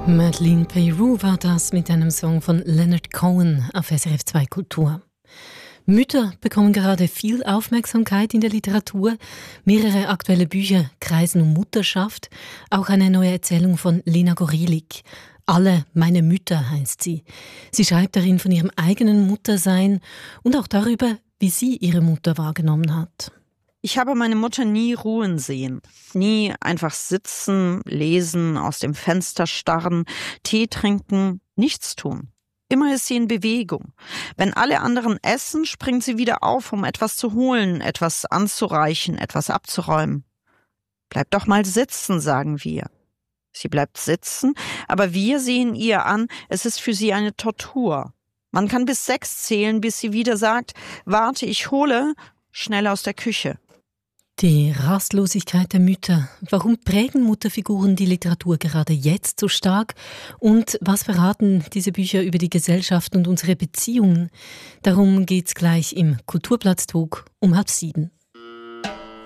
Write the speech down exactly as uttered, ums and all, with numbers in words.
Madeleine Peyroux war das mit einem Song von Leonard Cohen auf S R F zwei Kultur. Mütter bekommen gerade viel Aufmerksamkeit in der Literatur. Mehrere aktuelle Bücher kreisen um Mutterschaft. Auch eine neue Erzählung von Lena Gorilik. Alle meine Mütter heißt sie. Sie schreibt darin von ihrem eigenen Muttersein und auch darüber, wie sie ihre Mutter wahrgenommen hat. Ich habe meine Mutter nie ruhen sehen. Nie einfach sitzen, lesen, aus dem Fenster starren, Tee trinken, nichts tun. Immer ist sie in Bewegung. Wenn alle anderen essen, springt sie wieder auf, um etwas zu holen, etwas anzureichen, etwas abzuräumen. Bleib doch mal sitzen, sagen wir. Sie bleibt sitzen, aber wir sehen ihr an, es ist für sie eine Tortur. Man kann bis sechs zählen, bis sie wieder sagt, warte, ich hole, schnell aus der Küche. Die Rastlosigkeit der Mütter. Warum prägen Mutterfiguren die Literatur gerade jetzt so stark? Und was verraten diese Bücher über die Gesellschaft und unsere Beziehungen? Darum geht's gleich im Kulturplatztalk um halb sieben.